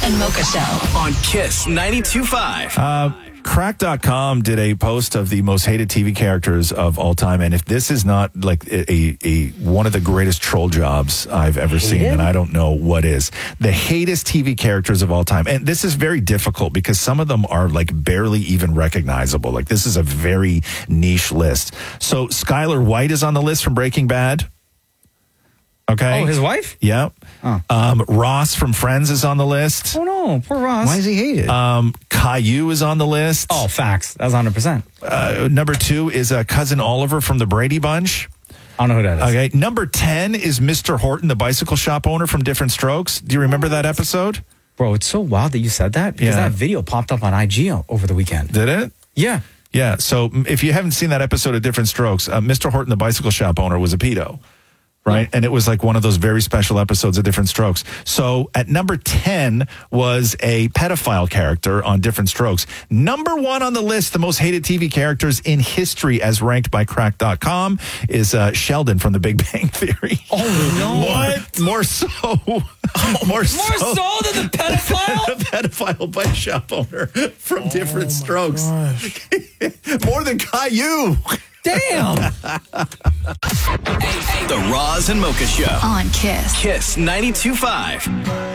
and Mocha Show on Kiss 92.5. Crack.com did a post of the most hated TV characters of all time, and if this is not like a one of the greatest troll jobs I've ever seen, then I don't know what is. The hatest TV characters of all time, and this is very difficult because some of them are like barely even recognizable. Like this is a very niche list. So Skylar White is on the list from Breaking Bad. Okay. Oh, his wife? Yeah. Oh. Ross from Friends is on the list. Oh, no. Poor Ross. Why is he hated? Caillou is on the list. Oh, facts. That's 100%. Number 2 is Cousin Oliver from the Brady Bunch. I don't know who that is. Okay. Number 10 is Mr. Horton, the bicycle shop owner from Different Strokes. Do you remember that episode? Bro, it's so wild that you said that because that video popped up on IG over the weekend. Did it? Yeah. Yeah. So if you haven't seen that episode of Different Strokes, Mr. Horton, the bicycle shop owner, was a pedo. Right. And it was like one of those very special episodes of Different Strokes. So at number 10 was a pedophile character on Different Strokes. Number 1 on the list, the most hated TV characters in history as ranked by Crack.com is Sheldon from The Big Bang Theory. Oh, no. What? More so. More so than the pedophile? The pedophile bike shop owner from Different Strokes. More than Caillou. Damn. The Roz and Mocha Show on Kiss. Kiss 92.5.